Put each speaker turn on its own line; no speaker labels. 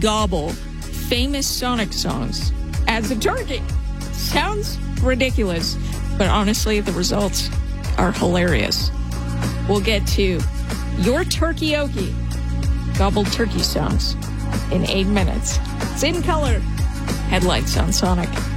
gobble famous Sonic songs as a turkey. Sounds ridiculous, but honestly, the results are hilarious. We'll get to your turkey-okie gobbled turkey songs in 8 minutes. It's In Color. Headlights on Sonic.